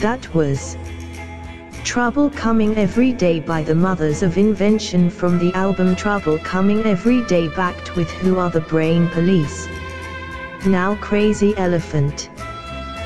That was Trouble Coming Every Day by the Mothers of Invention from the album Trouble Coming Every Day, backed with Who Are the Brain Police. Now Crazy Elephant.